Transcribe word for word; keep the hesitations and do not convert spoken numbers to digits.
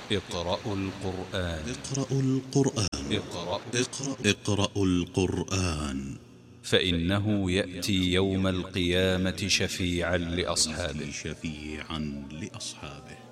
اقرأوا القرآن. اقرأوا القرآن. اقرأ اقرأ اقرأوا القرآن فإنه يأتي يوم القيامة شفيعا لأصحابه شفيعا لأصحابه